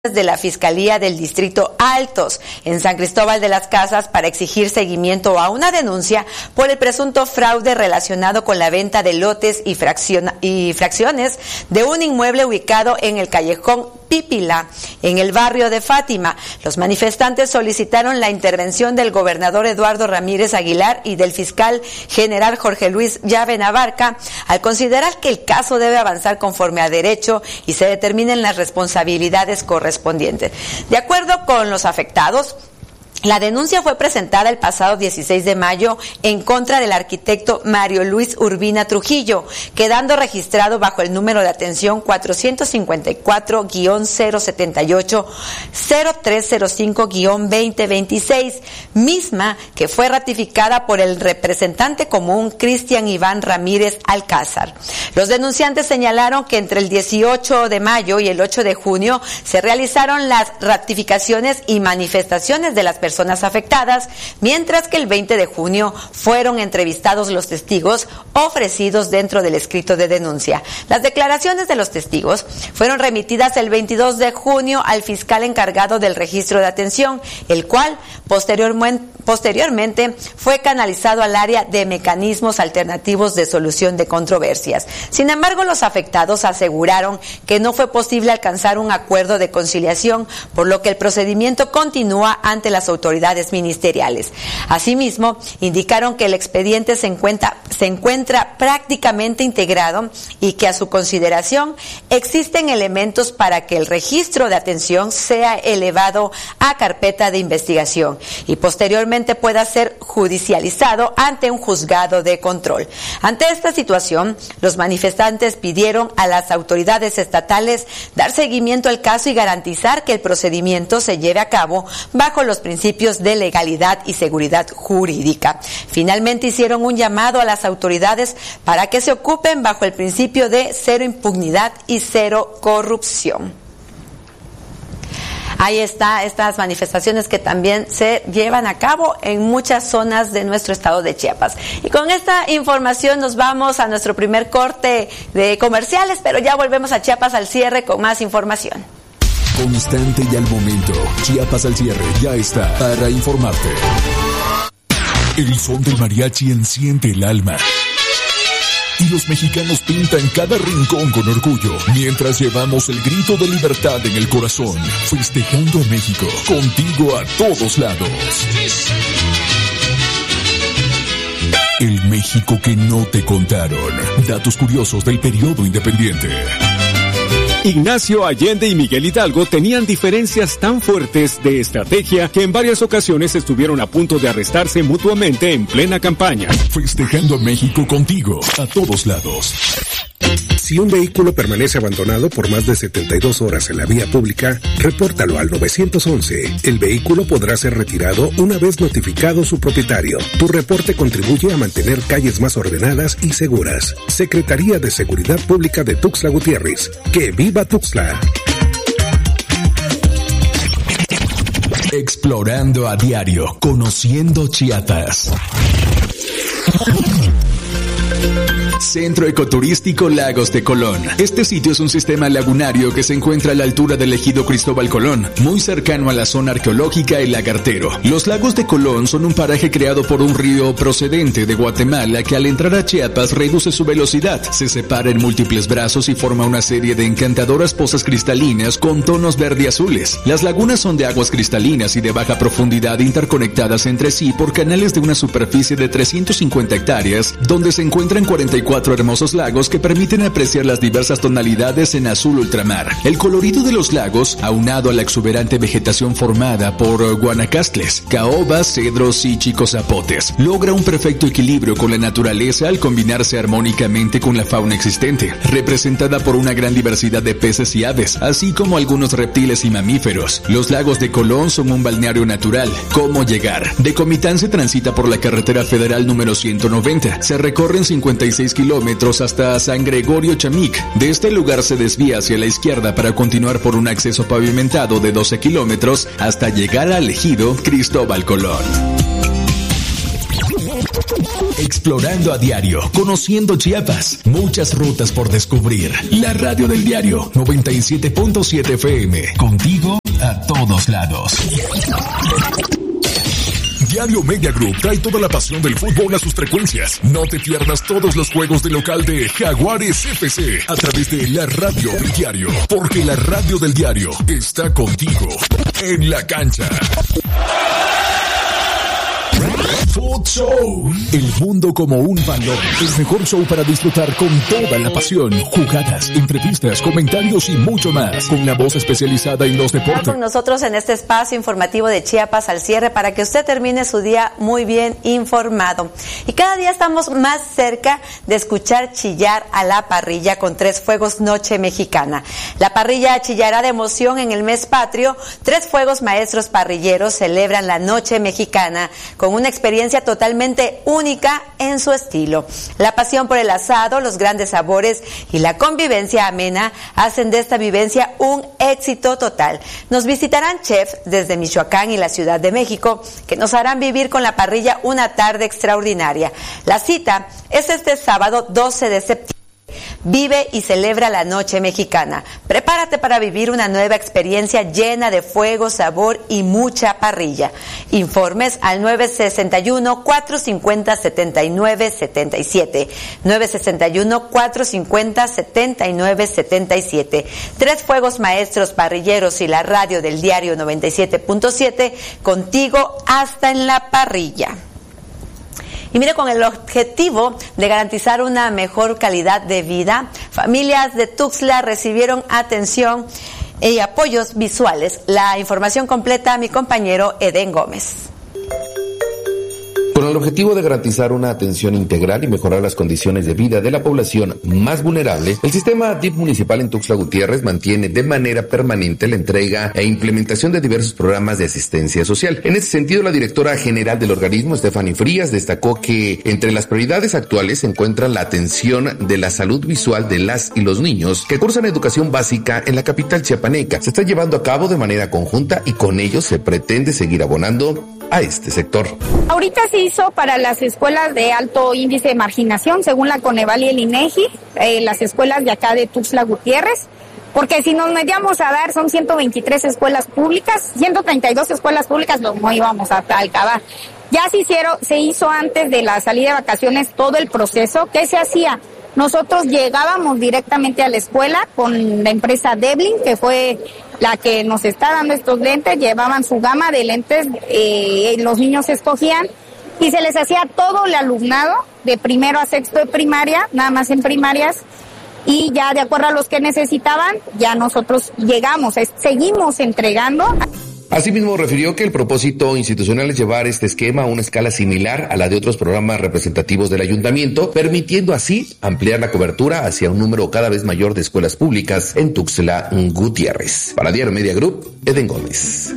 de la Fiscalía del Distrito Altos en San Cristóbal de las Casas para exigir seguimiento a una denuncia por el presunto fraude relacionado con la venta de lotes y fracciones de un inmueble ubicado en el callejón Pípila, en el barrio de Fátima. Los manifestantes solicitaron la intervención del gobernador Eduardo Ramírez Aguilar y del fiscal general Jorge Luis Llave Navarca, al considerar que el caso debe avanzar conforme a derecho y se determinen las responsabilidades correspondientes. De acuerdo con los afectados, la denuncia fue presentada el pasado 16 de mayo en contra del arquitecto Mario Luis Urbina Trujillo, quedando registrado bajo el número de atención 454-078-0305-2026, misma que fue ratificada por el representante común Cristian Iván Ramírez Alcázar. Los denunciantes señalaron que entre el 18 de mayo y el 8 de junio se realizaron las ratificaciones y manifestaciones de las personas afectadas, mientras que el 20 de junio fueron entrevistados los testigos ofrecidos dentro del escrito de denuncia. Las declaraciones de los testigos fueron remitidas el 22 de junio al fiscal encargado del registro de atención, el cual posteriormente fue canalizado al área de mecanismos alternativos de solución de controversias. Sin embargo, los afectados aseguraron que no fue posible alcanzar un acuerdo de conciliación, por lo que el procedimiento continúa ante las autoridades ministeriales. Asimismo, indicaron que el expediente se encuentra prácticamente integrado y que a su consideración existen elementos para que el registro de atención sea elevado a carpeta de investigación y posteriormente pueda ser judicializado ante un juzgado de control. Ante esta situación, los manifestantes pidieron a las autoridades estatales dar seguimiento al caso y garantizar que el procedimiento se lleve a cabo bajo los principios de legalidad y seguridad jurídica. Finalmente hicieron un llamado a las autoridades para que se ocupen bajo el principio de cero impunidad y cero corrupción. Ahí está, estas manifestaciones que también se llevan a cabo en muchas zonas de nuestro estado de Chiapas. Y con esta información nos vamos a nuestro primer corte de comerciales, pero ya volvemos a Chiapas al cierre con más información. Constante y al momento, Chiapas al cierre ya está para informarte. El son del mariachi enciende el alma. Y los mexicanos pintan cada rincón con orgullo, mientras llevamos el grito de libertad en el corazón, festejando a México, contigo a todos lados. El México que no te contaron. Datos curiosos del periodo independiente. Ignacio Allende y Miguel Hidalgo tenían diferencias tan fuertes de estrategia que en varias ocasiones estuvieron a punto de arrestarse mutuamente en plena campaña. Festejando a México contigo, a todos lados. Si un vehículo permanece abandonado por más de 72 horas en la vía pública, repórtalo al 911. El vehículo podrá ser retirado una vez notificado su propietario. Tu reporte contribuye a mantener calles más ordenadas y seguras. Secretaría de Seguridad Pública de Tuxtla Gutiérrez. ¡Que viva Tuxtla! Explorando a diario, conociendo Chiapas. Centro Ecoturístico Lagos de Colón. Este sitio es un sistema lagunario que se encuentra a la altura del ejido Cristóbal Colón, muy cercano a la zona arqueológica El Lagartero. Los Lagos de Colón son un paraje creado por un río procedente de Guatemala que al entrar a Chiapas reduce su velocidad, se separa en múltiples brazos y forma una serie de encantadoras pozas cristalinas con tonos verde y azules. Las lagunas son de aguas cristalinas y de baja profundidad interconectadas entre sí por canales de una superficie de 350 hectáreas, donde se encuentran 44 hermosos lagos que permiten apreciar las diversas tonalidades en azul ultramar. El colorido de los lagos, aunado a la exuberante vegetación formada por guanacastles, caobas, cedros y chicos zapotes, logra un perfecto equilibrio con la naturaleza al combinarse armónicamente con la fauna existente, representada por una gran diversidad de peces y aves, así como algunos reptiles y mamíferos. Los Lagos de Colón son un balneario natural. ¿Cómo llegar? De Comitán se transita por la carretera federal número 190. Se recorren 56 kilómetros hasta San Gregorio Chamic. De este lugar se desvía hacia la izquierda para continuar por un acceso pavimentado de 12 kilómetros hasta llegar al ejido Cristóbal Colón. Explorando a diario, conociendo Chiapas, muchas rutas por descubrir. La radio del diario 97.7 FM, contigo a todos lados. Diario Media Group trae toda la pasión del fútbol a sus frecuencias. No te pierdas todos los juegos de local de Jaguares FC a través de la radio del diario, porque la radio del diario está contigo en la cancha. Food Show. El mundo como un balón. El mejor show para disfrutar con toda la pasión. Jugadas, entrevistas, comentarios y mucho más. Con la voz especializada en los deportes. Con nosotros en este espacio informativo de Chiapas al cierre para que usted termine su día muy bien informado. Y cada día estamos más cerca de escuchar chillar a la parrilla con 3 fuegos Noche Mexicana. La parrilla chillará de emoción en el mes patrio. 3 fuegos maestros parrilleros celebran la Noche Mexicana con una experiencia totalmente única en su estilo. La pasión por el asado, los grandes sabores y la convivencia amena hacen de esta vivencia un éxito total. Nos visitarán chefs desde Michoacán y la Ciudad de México que nos harán vivir con la parrilla una tarde extraordinaria. La cita es este sábado 12 de septiembre. Vive y celebra la Noche Mexicana. Prepárate para vivir una nueva experiencia llena de fuego, sabor y mucha parrilla. Informes al 961-450-7977. 961-450-7977. 3 fuegos maestros parrilleros y la radio del diario 97.7, contigo hasta en la parrilla. Y mire, con el objetivo de garantizar una mejor calidad de vida, familias de Tuxtla recibieron atención y apoyos visuales. La información completa a mi compañero Edén Gómez. Con el objetivo de garantizar una atención integral y mejorar las condiciones de vida de la población más vulnerable, el sistema DIF municipal en Tuxtla Gutiérrez mantiene de manera permanente la entrega e implementación de diversos programas de asistencia social. En ese sentido, la directora general del organismo, Stephanie Frías, destacó que entre las prioridades actuales se encuentra la atención de la salud visual de las y los niños que cursan educación básica en la capital chiapaneca. Se está llevando a cabo de manera conjunta y con ello se pretende seguir abonando a este sector. Ahorita se hizo para las escuelas de alto índice de marginación, según la Coneval y el INEGI, las escuelas de acá de Tuxtla Gutiérrez, porque si nos metíamos a dar son 123 escuelas públicas, 132 escuelas públicas, no íbamos a acabar. Ya se hizo antes de la salida de vacaciones todo el proceso. ¿Qué se hacía? Nosotros llegábamos directamente a la escuela con la empresa Devlin, que fue la que nos está dando estos lentes, llevaban su gama de lentes, los niños escogían y se les hacía todo el alumnado de primero a sexto de primaria, nada más en primarias, y ya de acuerdo a los que necesitaban, ya nosotros seguimos entregando. Asimismo, refirió que el propósito institucional es llevar este esquema a una escala similar a la de otros programas representativos del ayuntamiento, permitiendo así ampliar la cobertura hacia un número cada vez mayor de escuelas públicas en Tuxtla Gutiérrez. Para Diario Media Group, Edén Gómez.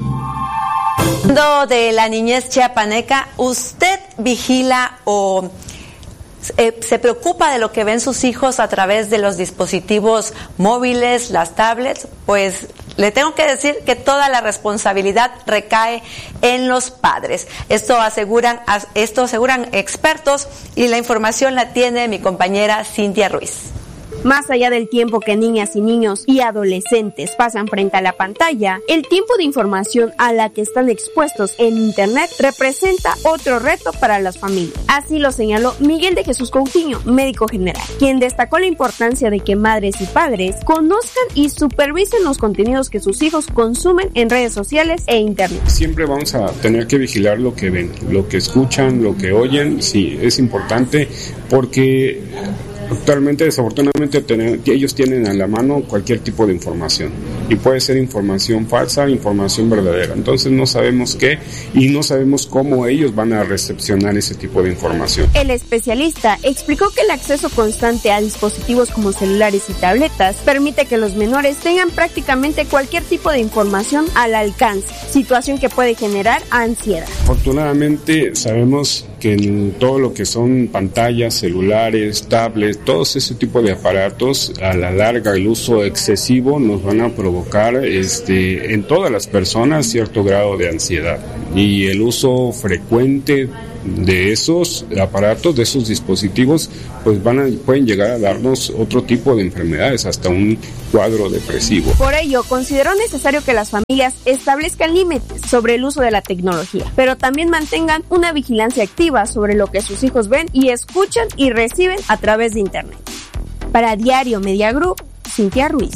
De la niñez chiapaneca, ¿usted vigila o se preocupa de lo que ven sus hijos a través de los dispositivos móviles, las tablets? Pues le tengo que decir que toda la responsabilidad recae en los padres. Esto aseguran expertos y la información la tiene mi compañera Cintia Ruiz. Más allá del tiempo que niñas y niños y adolescentes pasan frente a la pantalla, el tiempo de información a la que están expuestos en Internet representa otro reto para las familias. Así lo señaló Miguel de Jesús Coutinho, médico general, quien destacó la importancia de que madres y padres conozcan y supervisen los contenidos que sus hijos consumen en redes sociales e Internet. Siempre vamos a tener que vigilar lo que ven, lo que escuchan, lo que oyen. Sí, es importante porque actualmente, desafortunadamente, ellos tienen a la mano cualquier tipo de información y puede ser información falsa, información verdadera. Entonces no sabemos qué y no sabemos cómo ellos van a recepcionar ese tipo de información. El especialista explicó que el acceso constante a dispositivos como celulares y tabletas permite que los menores tengan prácticamente cualquier tipo de información al alcance, situación que puede generar ansiedad. Afortunadamente sabemos que en todo lo que son pantallas, celulares, tablets, todos ese tipo de aparatos, a la larga el uso excesivo nos van a provocar en todas las personas cierto grado de ansiedad, y el uso frecuente de esos aparatos, de esos dispositivos, pues pueden llegar a darnos otro tipo de enfermedades, hasta un cuadro depresivo. Por ello, consideró necesario que las familias establezcan límites sobre el uso de la tecnología, pero también mantengan una vigilancia activa sobre lo que sus hijos ven y escuchan y reciben a través de Internet. Para Diario Media Group, Cintia Ruiz.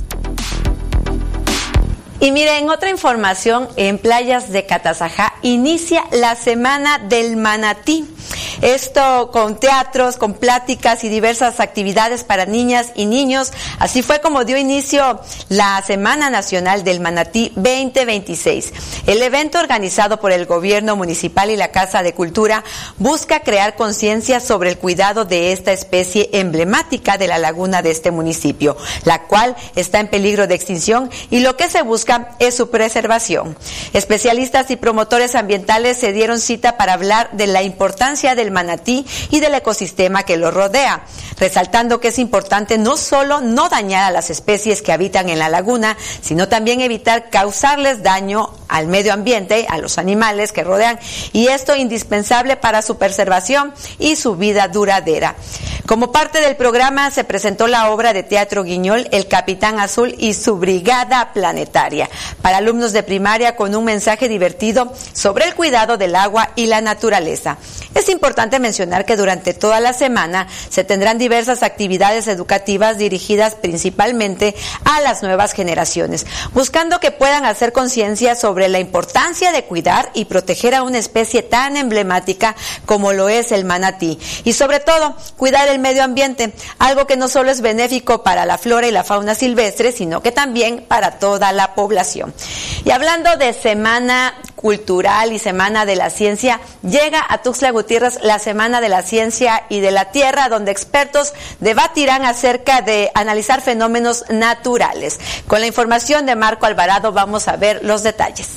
Y miren, otra información, en playas de Catazajá inicia la Semana del Manatí. Esto con teatros, con pláticas y diversas actividades para niñas y niños. Así fue como dio inicio la Semana Nacional del Manatí 2026. El evento, organizado por el gobierno municipal y la Casa de Cultura, busca crear conciencia sobre el cuidado de esta especie emblemática de la laguna de este municipio, la cual está en peligro de extinción, y lo que se busca es su preservación. Especialistas y promotores ambientales se dieron cita para hablar de la importancia del manatí y del ecosistema que lo rodea, resaltando que es importante no solo no dañar a las especies que habitan en la laguna, sino también evitar causarles daño al medio ambiente, a los animales que rodean, y esto indispensable para su preservación y su vida duradera. Como parte del programa se presentó la obra de teatro Guiñol, El Capitán Azul y su Brigada Planetaria, para alumnos de primaria, con un mensaje divertido sobre el cuidado del agua y la naturaleza. Es importante mencionar que durante toda la semana se tendrán diversas actividades educativas dirigidas principalmente a las nuevas generaciones, buscando que puedan hacer conciencia sobre la importancia de cuidar y proteger a una especie tan emblemática como lo es el manatí, y sobre todo cuidar el medio ambiente, algo que no solo es benéfico para la flora y la fauna silvestre, sino que también para toda la población. Y hablando de Semana Cultural y Semana de la Ciencia, llega a Tuxtla Gutiérrez la Semana de la Ciencia y de la Tierra, donde expertos debatirán acerca de analizar fenómenos naturales. Con la información de Marco Alvarado vamos a ver los detalles.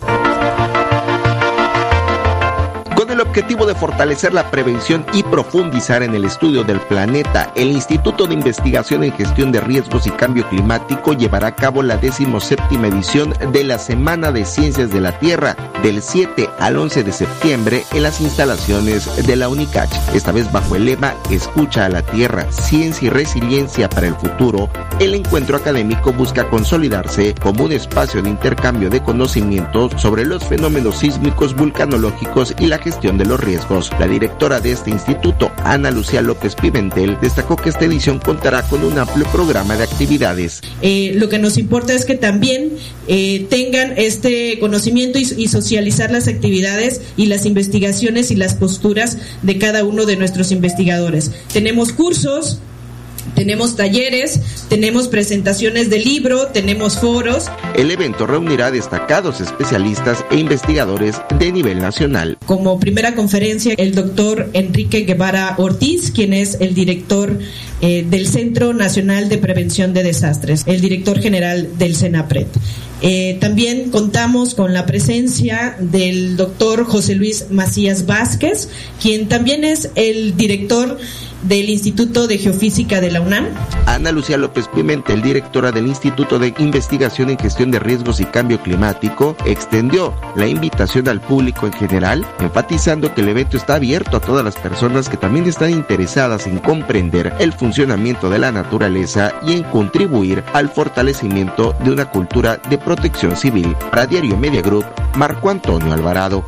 Con el objetivo de fortalecer la prevención y profundizar en el estudio del planeta, el Instituto de Investigación en Gestión de Riesgos y Cambio Climático llevará a cabo la 17ª edición de la Semana de Ciencias de la Tierra, del 7 al 11 de septiembre en las instalaciones de la UNICACH. Esta vez bajo el lema Escucha a la Tierra, Ciencia y Resiliencia para el Futuro, el encuentro académico busca consolidarse como un espacio de intercambio de conocimientos sobre los fenómenos sísmicos, vulcanológicos y la gestión de los riesgos. La directora de este instituto, Ana Lucía López Pimentel, destacó que esta edición contará con un amplio programa de actividades. Lo que nos importa es que también tengan este conocimiento y socializar las actividades y las investigaciones y las posturas de cada uno de nuestros investigadores. Tenemos cursos, tenemos talleres, tenemos presentaciones de libro, tenemos foros. El evento reunirá a destacados especialistas e investigadores de nivel nacional. Como primera conferencia, el doctor Enrique Guevara Ortiz, quien es el director del Centro Nacional de Prevención de Desastres, el director general del CENAPRED. También contamos con la presencia del doctor José Luis Macías Vázquez, quien también es el director del Instituto de Geofísica de la UNAM. Ana Lucía López Pimentel, directora del Instituto de Investigación en Gestión de Riesgos y Cambio Climático, extendió la invitación al público en general, enfatizando que el evento está abierto a todas las personas que también están interesadas en comprender el funcionamiento de la naturaleza y en contribuir al fortalecimiento de una cultura de protección civil. Para Diario Media Group, Marco Antonio Alvarado.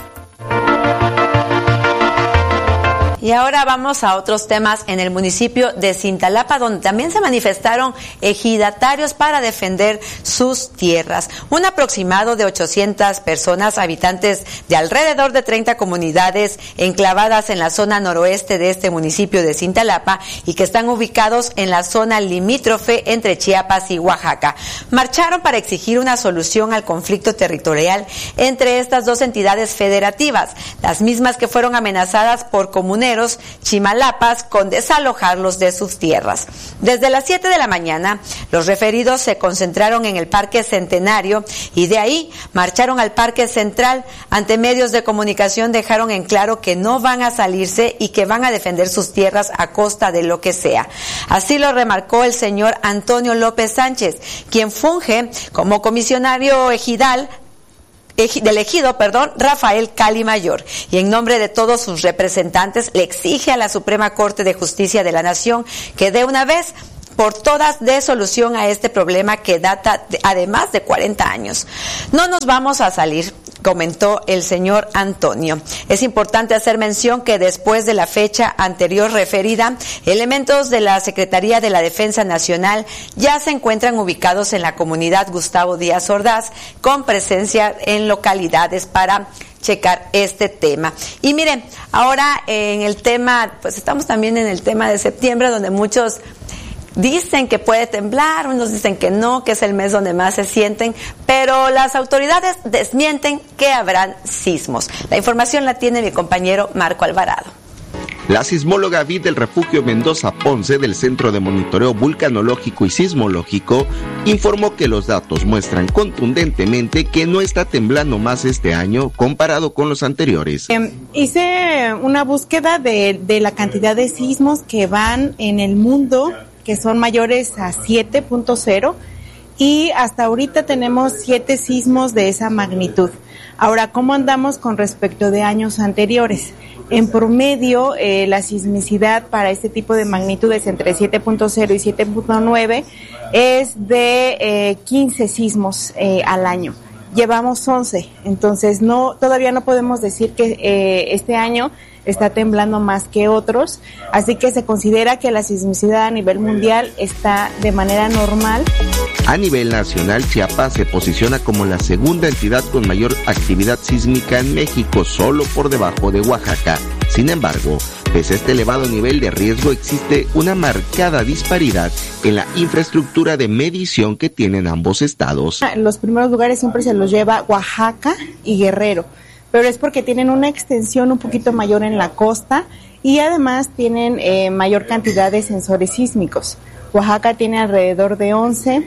Y ahora vamos a otros temas en el municipio de Cintalapa, donde también se manifestaron ejidatarios para defender sus tierras. Un aproximado de 800 personas, habitantes de alrededor de 30 comunidades enclavadas en la zona noroeste de este municipio de Cintalapa y que están ubicados en la zona limítrofe entre Chiapas y Oaxaca, marcharon para exigir una solución al conflicto territorial entre estas dos entidades federativas, las mismas que fueron amenazadas por comuneros chimalapas con desalojarlos de sus tierras. Desde las 7 de la mañana, los referidos se concentraron en el Parque Centenario y de ahí marcharon al Parque Central. Ante medios de comunicación dejaron en claro que no van a salirse y que van a defender sus tierras a costa de lo que sea. Así lo remarcó el señor Antonio López Sánchez, quien funge como comisionario ejidal ejido, Rafael Cali Mayor, y en nombre de todos sus representantes le exige a la Suprema Corte de Justicia de la Nación que de una vez por todas dé solución a este problema que data además de 40 años. No nos vamos a salir, comentó el señor Antonio. Es importante hacer mención que después de la fecha anterior referida, elementos de la Secretaría de la Defensa Nacional ya se encuentran ubicados en la comunidad Gustavo Díaz Ordaz, con presencia en localidades para checar este tema. Y miren, ahora en el tema, pues estamos también en el tema de septiembre, donde muchos dicen que puede temblar, unos dicen que no, que es el mes donde más se sienten, pero las autoridades desmienten que habrán sismos. La información la tiene mi compañero Marco Alvarado. La sismóloga Vid del Refugio Mendoza Ponce del Centro de Monitoreo Vulcanológico y Sismológico informó que los datos muestran contundentemente que no está temblando más este año comparado con los anteriores. Hice una búsqueda de la cantidad de sismos que van en el mundo, que son mayores a 7.0, y hasta ahorita tenemos 7 sismos de esa magnitud. Ahora, ¿cómo andamos con respecto de años anteriores? En promedio, la sismicidad para este tipo de magnitudes entre 7.0 y 7.9 es de 15 sismos al año. Llevamos 11, entonces todavía no podemos decir que este año está temblando más que otros, así que se considera que la sismicidad a nivel mundial está de manera normal. A nivel nacional, Chiapas se posiciona como la segunda entidad con mayor actividad sísmica en México, solo por debajo de Oaxaca. Sin embargo, pese a este elevado nivel de riesgo, existe una marcada disparidad en la infraestructura de medición que tienen ambos estados. Los primeros lugares siempre se los lleva Oaxaca y Guerrero, pero es porque tienen una extensión un poquito mayor en la costa y además tienen mayor cantidad de sensores sísmicos. Oaxaca tiene alrededor de 11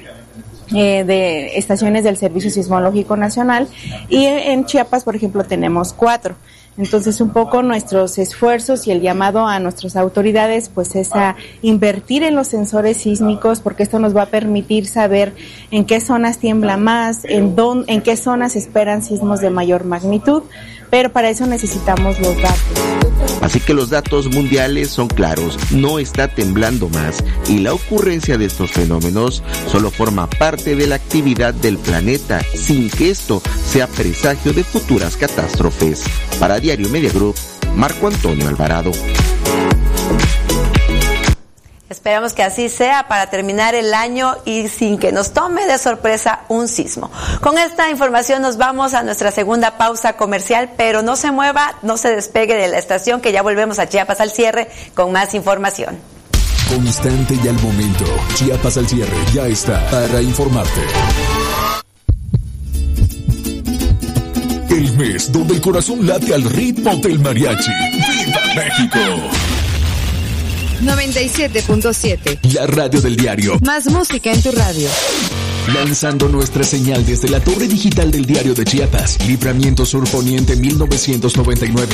de estaciones del Servicio Sismológico Nacional, y en Chiapas, por ejemplo, tenemos 4. Entonces, un poco nuestros esfuerzos y el llamado a nuestras autoridades, pues, es a invertir en los sensores sísmicos, porque esto nos va a permitir saber en qué zonas tiembla más, en qué zonas esperan sismos de mayor magnitud, pero para eso necesitamos los datos. Así que los datos mundiales son claros, no está temblando más, y la ocurrencia de estos fenómenos solo forma parte de la actividad del planeta, sin que esto sea presagio de futuras catástrofes. Para Diario Media Group, Marco Antonio Alvarado. Esperamos que así sea para terminar el año y sin que nos tome de sorpresa un sismo. Con esta información nos vamos a nuestra segunda pausa comercial, pero no se mueva, no se despegue de la estación, que ya volvemos a Chiapas al cierre con más información. Constante y al momento, Chiapas al cierre ya está para informarte. El mes donde el corazón late al ritmo del mariachi. ¡Viva México! 97.7. La radio del diario. Más música en tu radio. Lanzando nuestra señal desde la torre digital del Diario de Chiapas. Libramiento Sur Poniente 1999.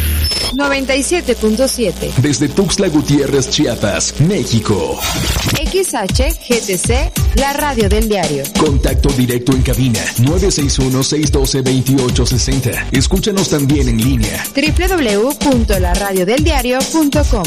97.7. Desde Tuxtla Gutiérrez, Chiapas, México. XHGTC, la radio del diario. Contacto directo en cabina 961-612-2860. Escúchanos también en línea. www.laradiodeldiario.com.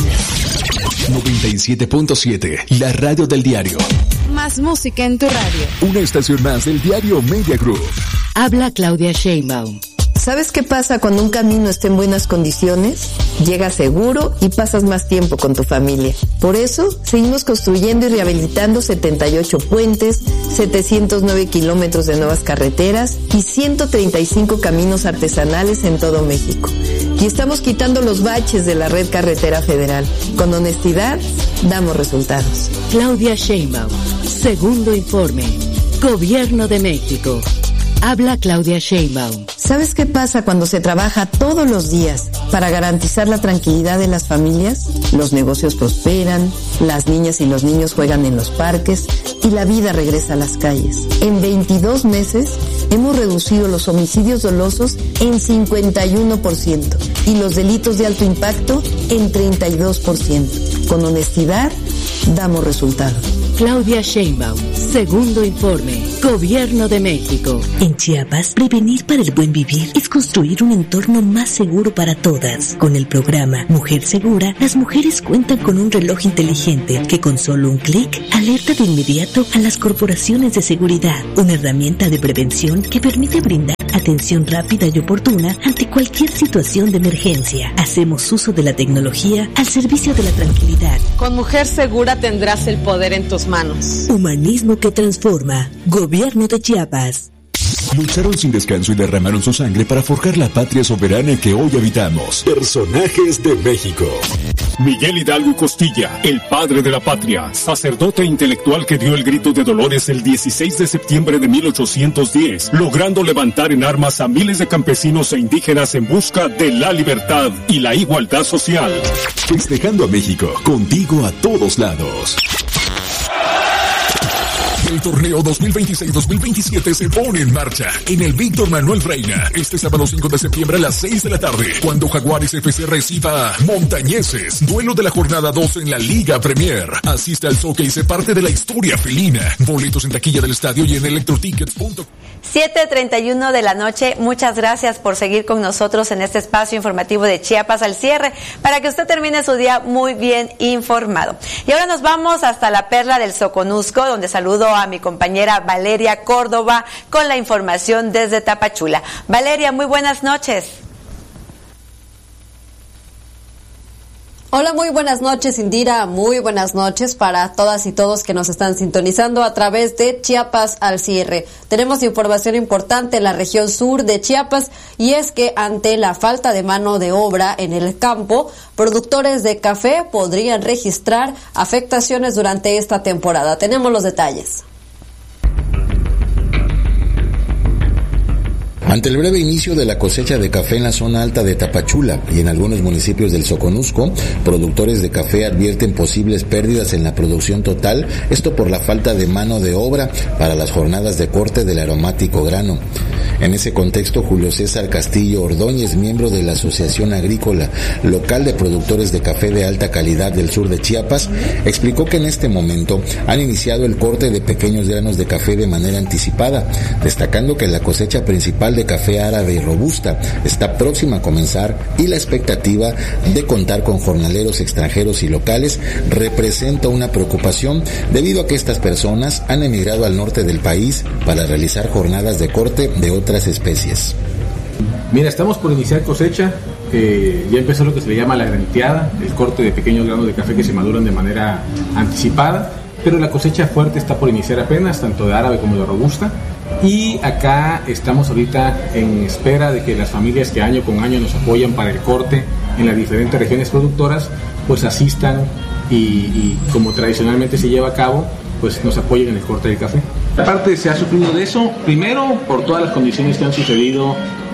97.7, la radio del diario. Más música en tu radio. Una estación más del Diario Media Group. Habla Claudia Sheinbaum. ¿Sabes qué pasa cuando un camino está en buenas condiciones? Llegas seguro y pasas más tiempo con tu familia. Por eso, seguimos construyendo y rehabilitando 78 puentes, 709 kilómetros de nuevas carreteras y 135 caminos artesanales en todo México. Y estamos quitando los baches de la red carretera federal. Con honestidad, damos resultados. Claudia Sheinbaum. Segundo informe. Gobierno de México. Habla Claudia Sheinbaum. ¿Sabes qué pasa cuando se trabaja todos los días para garantizar la tranquilidad de las familias? Los negocios prosperan, las niñas y los niños juegan en los parques y la vida regresa a las calles. En 22 meses hemos reducido los homicidios dolosos en 51% y los delitos de alto impacto en 32%. Con honestidad, damos resultados. Claudia Sheinbaum. Segundo informe. Gobierno de México. En Chiapas, prevenir para el buen vivir es construir un entorno más seguro para todas. Con el programa Mujer Segura, las mujeres cuentan con un reloj inteligente que con solo un clic alerta de inmediato a las corporaciones de seguridad. Una herramienta de prevención que permite brindar atención rápida y oportuna ante cualquier situación de emergencia. Hacemos uso de la tecnología al servicio de la tranquilidad. Con Mujer Segura tendrás el poder en tus manos. Humanismo que transforma. Gobierno de Chiapas. Lucharon sin descanso y derramaron su sangre para forjar la patria soberana que hoy habitamos. Personajes de México. Miguel Hidalgo y Costilla, el padre de la patria, sacerdote intelectual que dio el grito de dolores el 16 de septiembre de 1810, logrando levantar en armas a miles de campesinos e indígenas en busca de la libertad y la igualdad social. Festejando a México, contigo a todos lados. El torneo 2026-2027 se pone en marcha en el Víctor Manuel Reina este sábado 5 de septiembre a las 6 de la tarde, cuando Jaguares FC reciba a Montañeses, duelo de la jornada 2 en la Liga Premier. Asiste al soccer y se parte de la historia felina. Boletos en taquilla del estadio y en electrotickets.com. 7:31 de la noche. Muchas gracias por seguir con nosotros en este espacio informativo de Chiapas al cierre, para que usted termine su día muy bien informado. Y ahora nos vamos hasta la Perla del Soconusco, donde saludo a mi compañera Valeria Córdoba con la información desde Tapachula. Valeria, muy buenas noches. Hola, muy buenas noches, Indira. Muy buenas noches para todas y todos que nos están sintonizando a través de Chiapas al cierre. Tenemos información importante en la región sur de Chiapas, y es que ante la falta de mano de obra en el campo, productores de café podrían registrar afectaciones durante esta temporada. Tenemos los detalles. Ante el breve inicio de la cosecha de café en la zona alta de Tapachula y en algunos municipios del Soconusco, productores de café advierten posibles pérdidas en la producción total, esto por la falta de mano de obra para las jornadas de corte del aromático grano. En ese contexto, Julio César Castillo Ordóñez, miembro de la Asociación Agrícola Local de Productores de Café de Alta Calidad del sur de Chiapas, explicó que en este momento han iniciado el corte de pequeños granos de café de manera anticipada, destacando que la cosecha principal de café árabe y robusta está próxima a comenzar, y la expectativa de contar con jornaleros extranjeros y locales representa una preocupación debido a que estas personas han emigrado al norte del país para realizar jornadas de corte de otras especies. Mira, estamos por iniciar cosecha, ya empezó lo que se le llama la graniteada, el corte de pequeños granos de café que se maduran de manera anticipada, pero la cosecha fuerte está por iniciar apenas, tanto de árabe como de robusta. Y acá estamos ahorita en espera de que las familias que año con año nos apoyan para el corte en las diferentes regiones productoras, pues asistan y como tradicionalmente se lleva a cabo, pues nos apoyen en el corte del café. Aparte se ha sufrido de eso, primero por todas las condiciones que han sucedido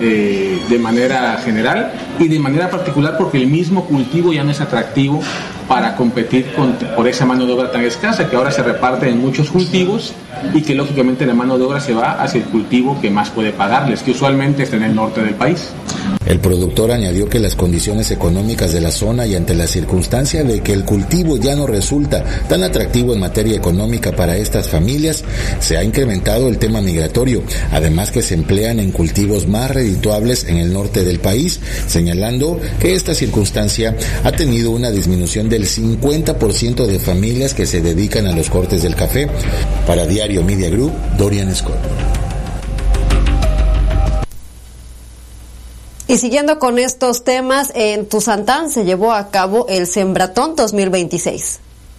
de manera general, y de manera particular porque el mismo cultivo ya no es atractivo para competir por esa mano de obra tan escasa, que ahora se reparte en muchos cultivos y que lógicamente la mano de obra se va hacia el cultivo que más puede pagarles, que usualmente está en el norte del país. El productor añadió que las condiciones económicas de la zona y ante la circunstancia de que el cultivo ya no resulta tan atractivo en materia económica para estas familias, se ha incrementado el tema migratorio, además que se emplean en cultivos más redituables en el norte del país, señalando que esta circunstancia ha tenido una disminución del 50% de familias que se dedican a los cortes del café. Para Diario Media Group, Dorian Scott. Y siguiendo con estos temas, en Tuzantán se llevó a cabo el Sembratón 2026.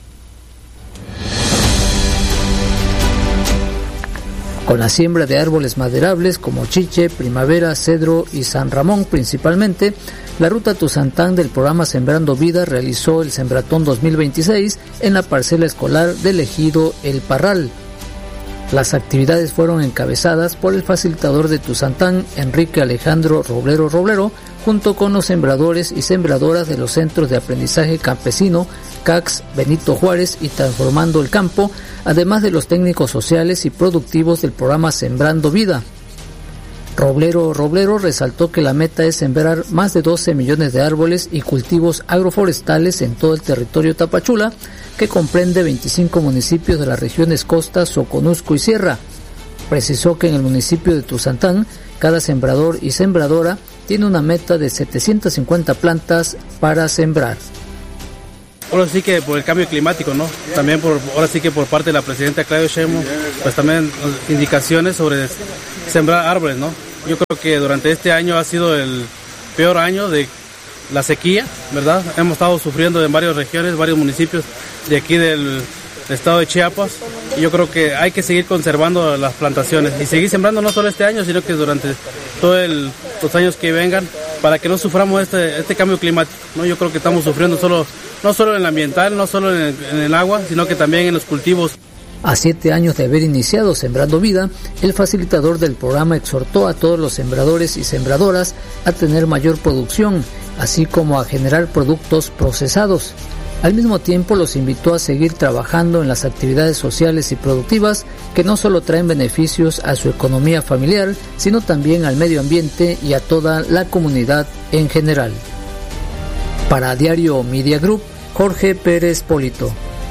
Con la siembra de árboles maderables como chiche, primavera, cedro y San Ramón principalmente, la Ruta Tuzantán del programa Sembrando Vida realizó el Sembratón 2026 en la parcela escolar del ejido El Parral. Las actividades fueron encabezadas por el facilitador de Tuzantán, Enrique Alejandro Roblero, junto con los sembradores y sembradoras de los Centros de Aprendizaje Campesino, CACS, Benito Juárez y Transformando el Campo, además de los técnicos sociales y productivos del programa Sembrando Vida. Roblero resaltó que la meta es sembrar más de 12 millones de árboles y cultivos agroforestales en todo el territorio Tapachula, que comprende 25 municipios de las regiones Costa, Soconusco y Sierra. Precisó que en el municipio de Tuzantán, cada sembrador y sembradora tiene una meta de 750 plantas para sembrar. Ahora sí que por el cambio climático, ¿no? También ahora sí que por parte de la presidenta Claudia Sheinbaum, pues también indicaciones sobre sembrar árboles, ¿no? Yo creo que durante este año ha sido el peor año de la sequía, ¿verdad? Hemos estado sufriendo en varias regiones, varios municipios de aquí del estado de Chiapas, y yo creo que hay que seguir conservando las plantaciones y seguir sembrando no solo este año, sino que durante todos los años que vengan, para que no suframos este cambio climático, ¿no? Yo creo que estamos sufriendo no solo en el ambiental, no solo en el agua, sino que también en los cultivos. A 7 años de haber iniciado Sembrando Vida, el facilitador del programa exhortó a todos los sembradores y sembradoras a tener mayor producción, así como a generar productos procesados. Al mismo tiempo los invitó a seguir trabajando en las actividades sociales y productivas que no solo traen beneficios a su economía familiar, sino también al medio ambiente y a toda la comunidad en general. Para Diario Media Group, Jorge Pérez Polito.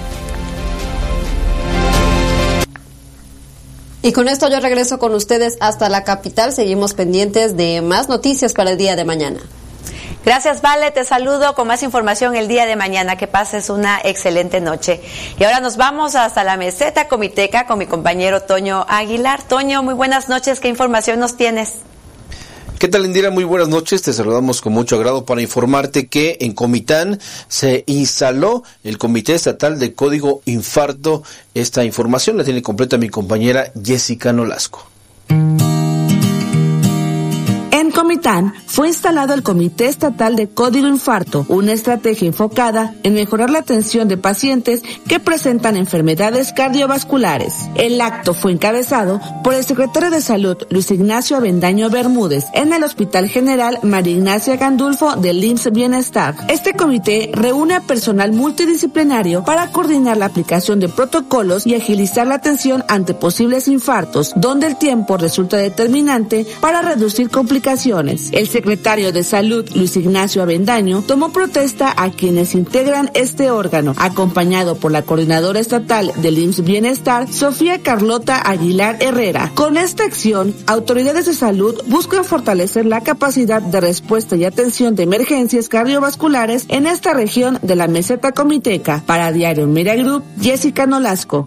Y con esto yo regreso con ustedes hasta la capital. Seguimos pendientes de más noticias para el día de mañana. Gracias, Vale, te saludo con más información el día de mañana. Que pases una excelente noche. Y ahora nos vamos hasta la meseta comiteca con mi compañero Toño Aguilar. Toño, muy buenas noches, ¿qué información nos tienes? ¿Qué tal, Indira? Muy buenas noches, te saludamos con mucho agrado para informarte que en Comitán se instaló el Comité Estatal de Código Infarto. Esta información la tiene completa mi compañera Jessica Nolasco. En Comitán fue instalado el Comité Estatal de Código Infarto, una estrategia enfocada en mejorar la atención de pacientes que presentan enfermedades cardiovasculares. El acto fue encabezado por el secretario de Salud, Luis Ignacio Avendaño Bermúdez, en el Hospital General María Ignacia Gandulfo del IMSS Bienestar. Este comité reúne a personal multidisciplinario para coordinar la aplicación de protocolos y agilizar la atención ante posibles infartos, donde el tiempo resulta determinante para reducir complicaciones. El secretario de Salud, Luis Ignacio Avendaño, tomó protesta a quienes integran este órgano, acompañado por la coordinadora estatal del IMSS Bienestar, Sofía Carlota Aguilar Herrera. Con esta acción, autoridades de salud buscan fortalecer la capacidad de respuesta y atención de emergencias cardiovasculares en esta región de la meseta comiteca. Para Diario Media Group, Jessica Nolasco.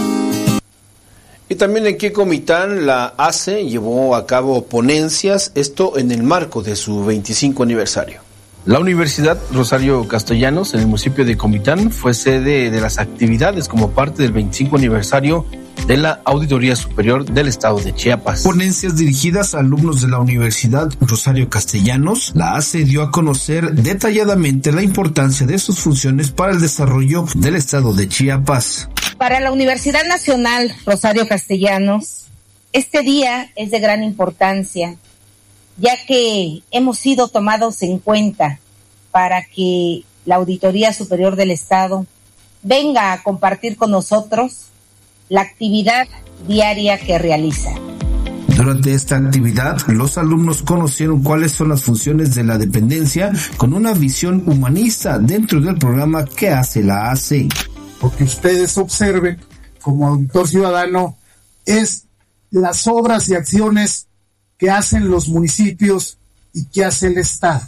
Y también en Comitán la ACE llevó a cabo ponencias, esto en el marco de su 25 aniversario. La Universidad Rosario Castellanos en el municipio de Comitán fue sede de las actividades como parte del 25 aniversario de la Auditoría Superior del Estado de Chiapas. Ponencias dirigidas a alumnos de la Universidad Rosario Castellanos, la ACE dio a conocer detalladamente la importancia de sus funciones para el desarrollo del Estado de Chiapas. Para la Universidad Nacional Rosario Castellanos, este día es de gran importancia, ya que hemos sido tomados en cuenta para que la Auditoría Superior del Estado venga a compartir con nosotros la actividad diaria que realiza. Durante esta actividad, los alumnos conocieron cuáles son las funciones de la dependencia con una visión humanista dentro del programa que hace la ACE. Porque ustedes observen, como auditor ciudadano, es las obras y acciones que hacen los municipios y que hace el Estado.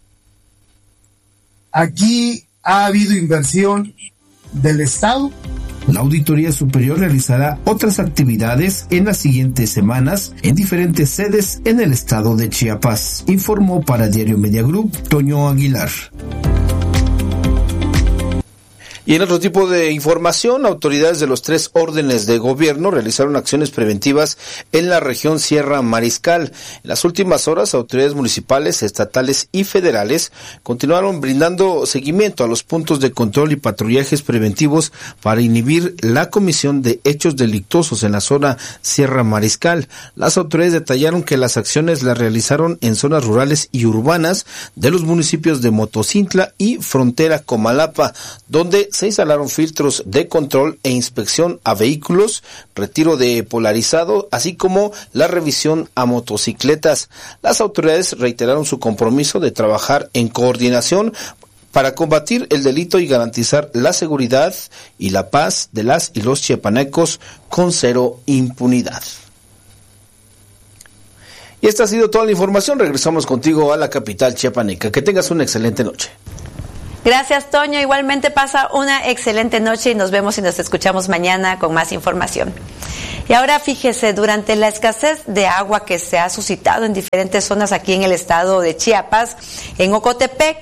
Aquí ha habido inversión del Estado. La Auditoría Superior realizará otras actividades en las siguientes semanas en diferentes sedes en el estado de Chiapas. Informó para Diario Media Group, Toño Aguilar. Y en otro tipo de información, autoridades de los 3 órdenes de gobierno realizaron acciones preventivas en la región Sierra Mariscal. En las últimas horas, autoridades municipales, estatales y federales continuaron brindando seguimiento a los puntos de control y patrullajes preventivos para inhibir la comisión de hechos delictuosos en la zona Sierra Mariscal. Las autoridades detallaron que las acciones las realizaron en zonas rurales y urbanas de los municipios de Motocintla y Frontera Comalapa, donde se instalaron filtros de control e inspección a vehículos, retiro de polarizado, así como la revisión a motocicletas. Las autoridades reiteraron su compromiso de trabajar en coordinación para combatir el delito y garantizar la seguridad y la paz de las y los chiapanecos con cero impunidad. Y esta ha sido toda la información. Regresamos contigo a la capital chiapaneca. Que tengas una excelente noche. Gracias, Toño. Igualmente pasa una excelente noche y nos vemos y nos escuchamos mañana con más información. Y ahora fíjese, durante la escasez de agua que se ha suscitado en diferentes zonas aquí en el estado de Chiapas, en Ocotepec,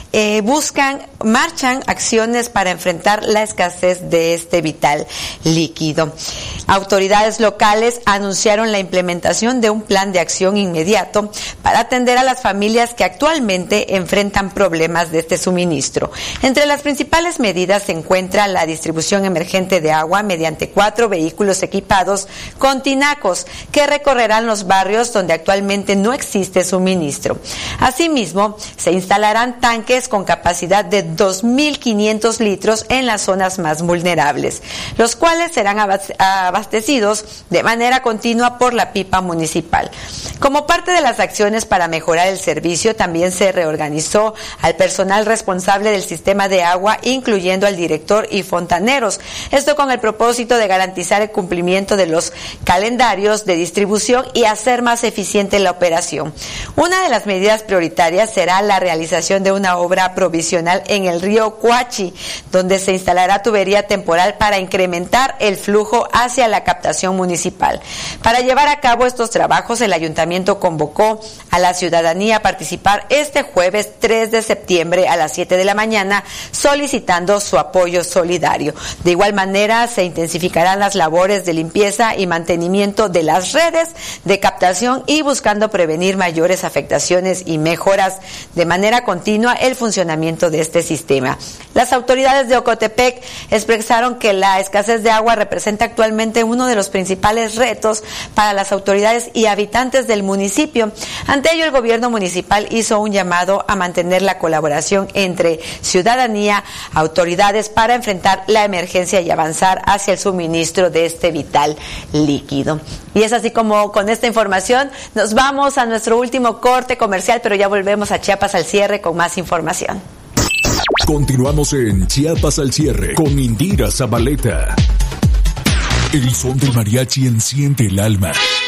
marchan acciones para enfrentar la escasez de este vital líquido. Autoridades locales anunciaron la implementación de un plan de acción inmediato para atender a las familias que actualmente enfrentan problemas de este suministro. Entre las principales medidas se encuentra la distribución emergente de agua mediante 4 vehículos equipados con tinacos que recorrerán los barrios donde actualmente no existe suministro. Asimismo, se instalarán tanques con capacidad de 2.500 litros en las zonas más vulnerables, los cuales serán abastecidos de manera continua por la pipa municipal. Como parte de las acciones para mejorar el servicio, también se reorganizó al personal responsable del sistema de agua, incluyendo al director y fontaneros. Esto con el propósito de garantizar el cumplimiento de los calendarios de distribución y hacer más eficiente la operación. Una de las medidas prioritarias será la realización de una obra provisional en el río Cuachi, donde se instalará tubería temporal para incrementar el flujo hacia la captación municipal. Para llevar a cabo estos trabajos, el ayuntamiento convocó a la ciudadanía a participar este jueves 3 de septiembre a las 7 de la mañana, solicitando su apoyo solidario. De igual manera, se intensificarán las labores de limpieza y mantenimiento de las redes de captación y buscando prevenir mayores afectaciones y mejoras de manera continua el funcionamiento de este sistema. Las autoridades de Ocotepec expresaron que la escasez de agua representa actualmente uno de los principales retos para las autoridades y habitantes del municipio. Ante ello, el gobierno municipal hizo un llamado a mantener la colaboración entre ciudadanía, autoridades para enfrentar la emergencia y avanzar hacia el suministro de este vital líquido. Y es así como con esta información nos vamos a nuestro último corte comercial, pero ya volvemos a Chiapas al cierre con más información. Continuamos en Chiapas al cierre con Indira Zabaleta. El son del mariachi enciende el alma.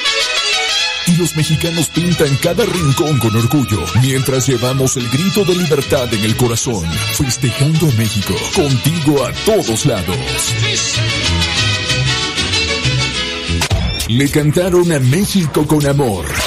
Y los mexicanos pintan cada rincón con orgullo, mientras llevamos el grito de libertad en el corazón, festejando a México, contigo a todos lados. Le cantaron a México con amor.